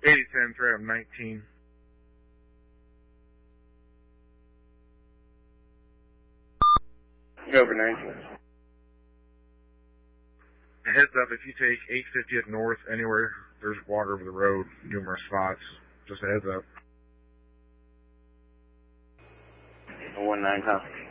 8010, threat of 19. Over 19. Heads up, if you take 850th north anywhere, there's water over the road, numerous spots. Just a heads up. 19.